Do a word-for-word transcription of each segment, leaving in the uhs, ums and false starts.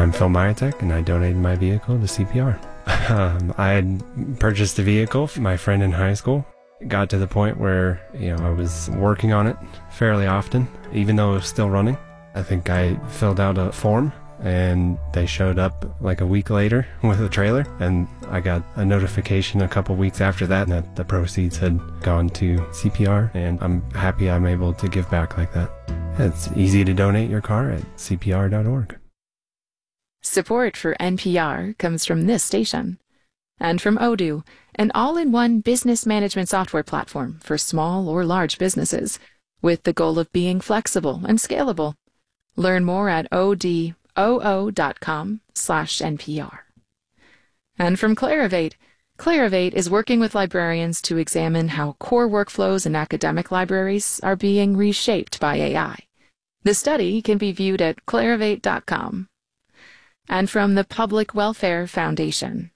I'm Phil Myatek, and I donated my vehicle to C P R. um, I had purchased a vehicle for my friend in high school. It got to the point where, you know, I was working on it fairly often, even though it was still running. I think I filled out a form, and they showed up like a week later with a trailer, and I got a notification a couple weeks after that that the proceeds had gone to C P R, and I'm happy I'm able to give back like that. It's easy to donate your car at C P R dot org. Support for N P R comes from this station and from Odoo, an all-in-one business management software platform for small or large businesses, with the goal of being flexible and scalable. Learn more at odoo dot com slash N P R. And from Clarivate, Clarivate is working with librarians to examine how core workflows in academic libraries are being reshaped by A I. The study can be viewed at clarivate dot com. And from the Public Welfare Foundation.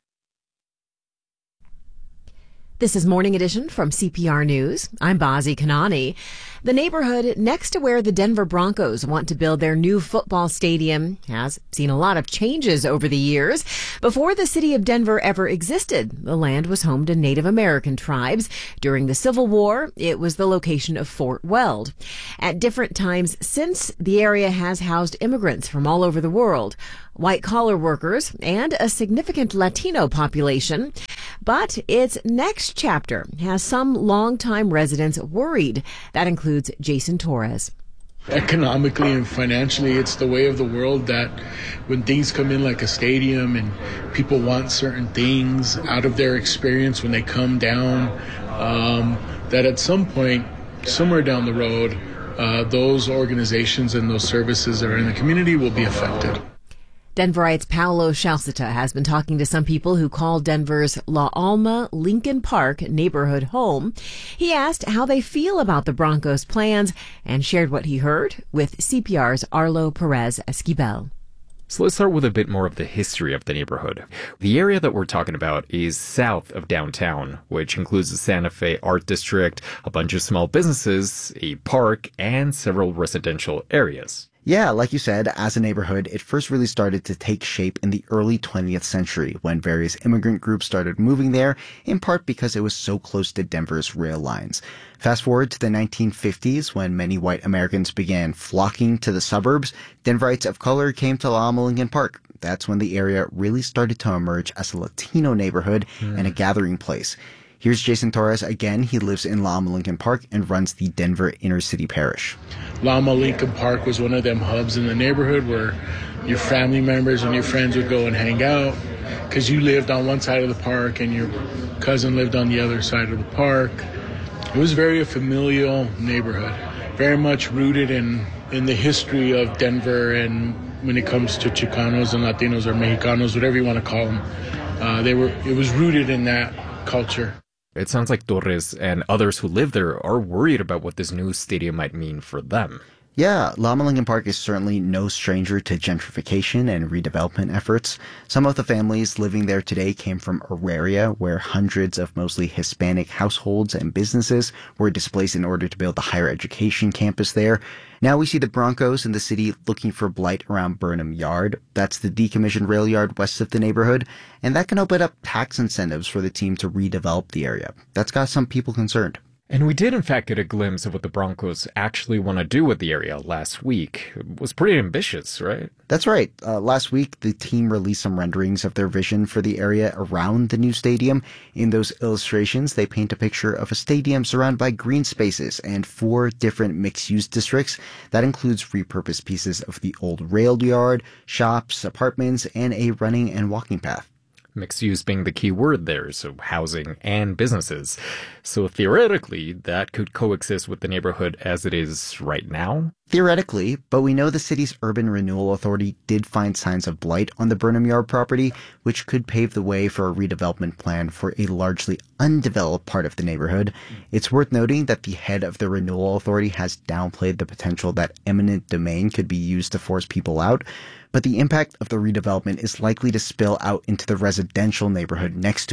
This is Morning Edition from C P R News. I'm Bazi Kanani. The neighborhood next to where the Denver Broncos want to build their new football stadium has seen a lot of changes over the years. Before the city of Denver ever existed, the land was home to Native American tribes. During the Civil War, it was the location of Fort Weld. At different times since, the area has housed immigrants from all over the world, white-collar workers, and a significant Latino population. But its next chapter has some longtime residents worried. That includes Jason Torres. Economically and financially, it's the way of the world that when things come in like a stadium and people want certain things out of their experience when they come down, um, that at some point, somewhere down the road, uh, those organizations and those services that are in the community will be affected. Denverites Paolo Shalcita has been talking to some people who call Denver's La Alma Lincoln Park neighborhood home. He asked how they feel about the Broncos' plans and shared what he heard with C P R's Arlo Perez Esquivel. So let's start with a bit more of the history of the neighborhood. The area that we're talking about is south of downtown, which includes the Santa Fe Art District, a bunch of small businesses, a park, and several residential areas. Yeah, like you said, as a neighborhood, it first really started to take shape in the early twentieth century when various immigrant groups started moving there, in part because it was so close to Denver's rail lines. Fast forward to the nineteen fifties, when many white Americans began flocking to the suburbs, Denverites of color came to La Alma Lincoln Park. That's when the area really started to emerge as a Latino neighborhood mm. and a gathering place. Here's Jason Torres again. He lives in La Alma Lincoln Park and runs the Denver Inner City Parish. La Alma Lincoln Park was one of them hubs in the neighborhood where your family members and your friends would go and hang out because you lived on one side of the park and your cousin lived on the other side of the park. It was very a familial neighborhood, very much rooted in, in the history of Denver, and when it comes to Chicanos and Latinos or Mexicanos, whatever you want to call them, uh, they were. It was rooted in that culture. It sounds like Torres and others who live there are worried about what this new stadium might mean for them. Yeah, La Alma Lincoln Park is certainly no stranger to gentrification and redevelopment efforts. Some of the families living there today came from Auraria, where hundreds of mostly Hispanic households and businesses were displaced in order to build the higher education campus there. Now we see the Broncos in the city looking for blight around Burnham Yard. That's the decommissioned rail yard west of the neighborhood, and that can open up tax incentives for the team to redevelop the area. That's got some people concerned. And we did, in fact, get a glimpse of what the Broncos actually want to do with the area last week. It was pretty ambitious, right? That's right. Uh, last week, the team released some renderings of their vision for the area around the new stadium. In those illustrations, they paint a picture of a stadium surrounded by green spaces and four different mixed-use districts. That includes repurposed pieces of the old rail yard, shops, apartments, and a running and walking path. Mixed use being the key word there, so housing and businesses. So theoretically, that could coexist with the neighborhood as it is right now? Theoretically, but we know the city's Urban Renewal Authority did find signs of blight on the Burnham Yard property, which could pave the way for a redevelopment plan for a largely undeveloped part of the neighborhood. It's worth noting that the head of the Renewal Authority has downplayed the potential that eminent domain could be used to force people out. But the impact of the redevelopment is likely to spill out into the residential neighborhood next to it.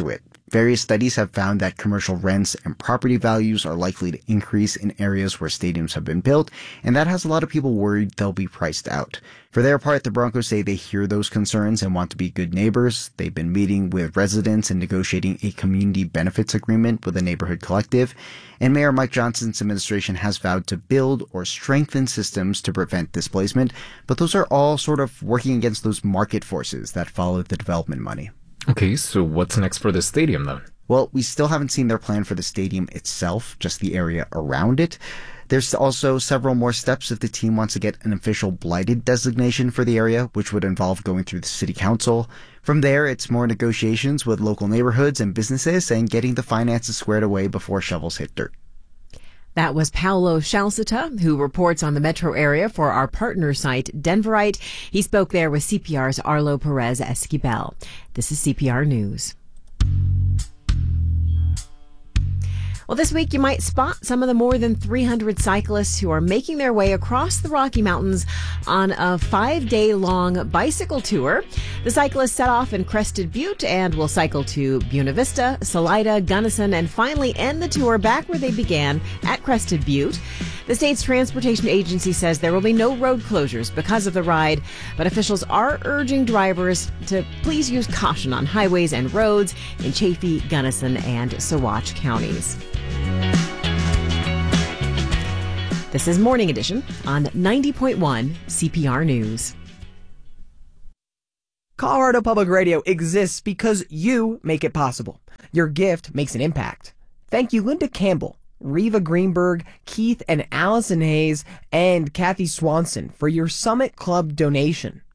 Various studies have found that commercial rents and property values are likely to increase in areas where stadiums have been built, and that has a lot of people worried they'll be priced out. For their part, the Broncos say they hear those concerns and want to be good neighbors. They've been meeting with residents and negotiating a community benefits agreement with the neighborhood collective, and Mayor Mike Johnson's administration has vowed to build or strengthen systems to prevent displacement, but those are all sort of working against those market forces that follow the development money. Okay, so what's next for the stadium then? Well, we still haven't seen their plan for the stadium itself, just the area around it. There's also several more steps if the team wants to get an official blighted designation for the area, which would involve going through the city council. From there, it's more negotiations with local neighborhoods and businesses and getting the finances squared away before shovels hit dirt. That was Paolo Shalcita, who reports on the metro area for our partner site, Denverite. He spoke there with C P R's Arlo Perez Esquivel. This is C P R News. Well, this week you might spot some of the more than three hundred cyclists who are making their way across the Rocky Mountains on a five-day-long bicycle tour. The cyclists set off in Crested Butte and will cycle to Buena Vista, Salida, Gunnison, and finally end the tour back where they began at Crested Butte. The state's transportation agency says there will be no road closures because of the ride, but officials are urging drivers to please use caution on highways and roads in Chaffee, Gunnison, and Saguache counties. This is Morning Edition on ninety point one C P R News. Colorado Public Radio exists because you make it possible. Your gift makes an impact. Thank you, Linda Campbell, Reva Greenberg, Keith and Allison Hayes, and Kathy Swanson for your Summit Club donation.